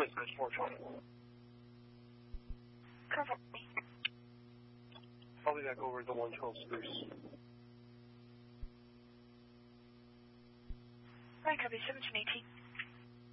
Business 420. Cover me. I'll be back over at the 112 Spruce. Right, copy 1780.